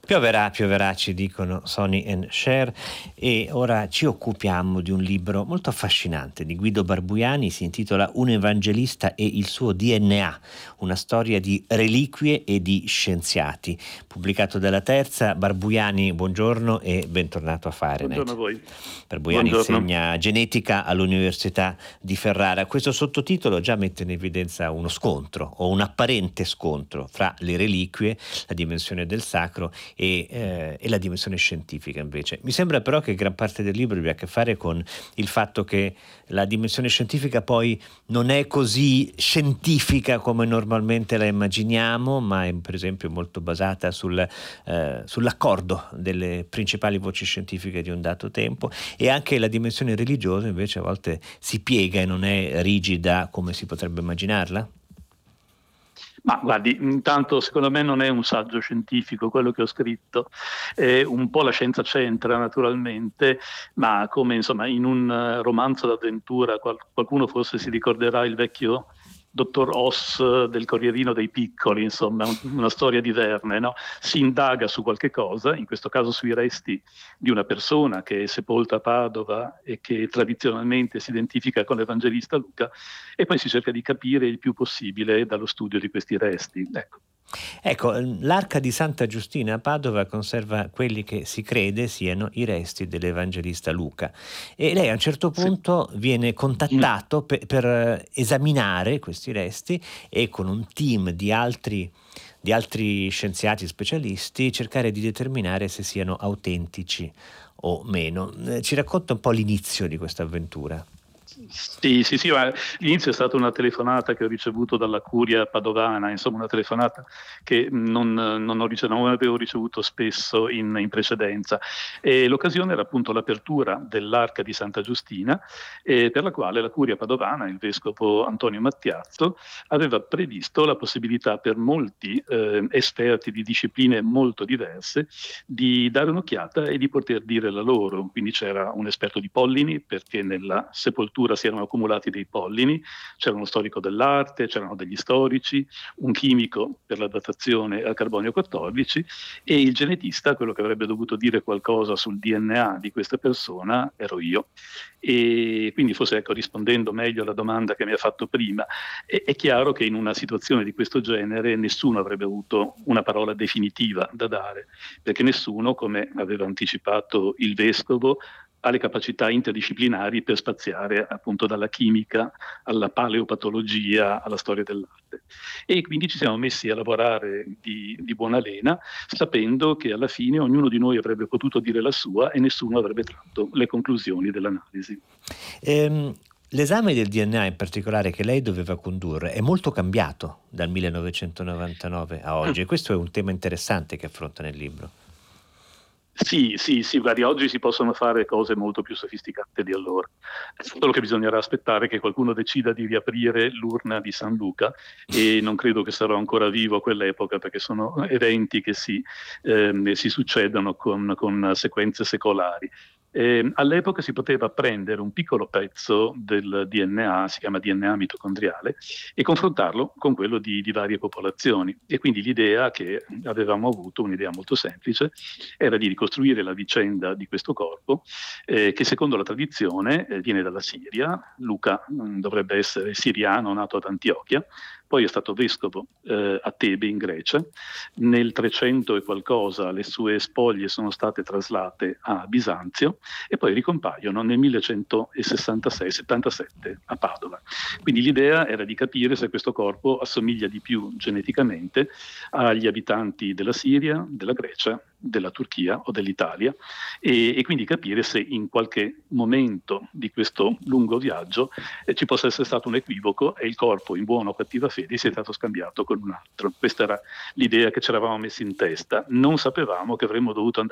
Pioverà, ci dicono Sonny and Cher, e ora ci occupiamo di un libro molto affascinante di Guido Barbuiani, si intitola Un evangelista e il suo DNA, una storia di reliquie e di scienziati, pubblicato dalla Terza. Barbuiani, buongiorno e bentornato a Buongiorno a Fahrenheit. voi. Barbuiani Buongiorno. insegna genetica all'Università di Ferrara. Questo sottotitolo già mette in evidenza uno scontro o un apparente scontro fra le reliquie, la dimensione del sacro e la dimensione scientifica invece. Mi sembra però che gran parte del libro abbia a che fare con il fatto che la dimensione scientifica poi non è così scientifica come normalmente la immaginiamo, ma è per esempio molto basata sull'accordo delle principali voci scientifiche di un dato tempo, e anche la dimensione religiosa invece a volte si piega e non è rigida come si potrebbe immaginarla. Ma guardi, intanto secondo me non è un saggio scientifico quello che ho scritto, un po' la scienza c'entra naturalmente, ma come insomma in un romanzo d'avventura qualcuno forse si ricorderà il vecchio Dottor Oss del Corrierino dei Piccoli, insomma una storia di Verne, no? Si indaga su qualche cosa, in questo caso sui resti di una persona che è sepolta a Padova e che tradizionalmente si identifica con l'Evangelista Luca, e poi si cerca di capire il più possibile dallo studio di questi resti. Ecco, l'Arca di Santa Giustina a Padova conserva quelli che si crede siano i resti dell'Evangelista Luca, e lei a un certo Sì. punto viene contattato per esaminare questi resti e con un team di altri scienziati specialisti cercare di determinare se siano autentici o meno. Ci racconta un po' l'inizio di questa avventura? Sì, ma l'inizio è stata una telefonata che ho ricevuto dalla Curia padovana, insomma una telefonata che non avevo ricevuto spesso in precedenza. E l'occasione era appunto l'apertura dell'Arca di Santa Giustina, per la quale la Curia padovana, il vescovo Antonio Mattiazzo, aveva previsto la possibilità per molti esperti di discipline molto diverse di dare un'occhiata e di poter dire la loro. Quindi c'era un esperto di pollini, perché nella sepoltura si erano accumulati dei pollini, c'era uno storico dell'arte, c'erano degli storici, un chimico per la datazione al carbonio 14 e il genetista, quello che avrebbe dovuto dire qualcosa sul DNA di questa persona, ero io. E quindi forse, rispondendo meglio alla domanda che mi ha fatto prima, è chiaro che in una situazione di questo genere nessuno avrebbe avuto una parola definitiva da dare, perché nessuno, come aveva anticipato il vescovo, ha le capacità interdisciplinari per spaziare appunto dalla chimica alla paleopatologia alla storia dell'arte. E quindi ci siamo messi a lavorare di buona lena, sapendo che alla fine ognuno di noi avrebbe potuto dire la sua e nessuno avrebbe tratto le conclusioni dell'analisi. L'esame del DNA in particolare che lei doveva condurre è molto cambiato dal 1999 a oggi, e questo è un tema interessante che affronta nel libro. Sì, guardi, oggi si possono fare cose molto più sofisticate di allora. Solo che bisognerà aspettare che qualcuno decida di riaprire l'urna di San Luca, e non credo che sarò ancora vivo a quell'epoca, perché sono eventi che si succedono con sequenze secolari. All'epoca si poteva prendere un piccolo pezzo del DNA, si chiama DNA mitocondriale, e confrontarlo con quello di varie popolazioni. E quindi l'idea che avevamo avuto, un'idea molto semplice, era di ricostruire la vicenda di questo corpo, che secondo la tradizione viene dalla Siria. Luca dovrebbe essere siriano, nato ad Antiochia, poi è stato vescovo a Tebe in Grecia. Nel 300 e qualcosa le sue spoglie sono state traslate a Bisanzio e poi ricompaiono nel 1166-77 a Padova. Quindi l'idea era di capire se questo corpo assomiglia di più geneticamente agli abitanti della Siria, della Grecia, della Turchia o dell'Italia, e quindi capire se in qualche momento di questo lungo viaggio ci possa essere stato un equivoco e il corpo, in buona o cattiva fede, sia stato scambiato con un altro. Questa era l'idea che ci eravamo messi in testa. Non sapevamo che avremmo dovuto andare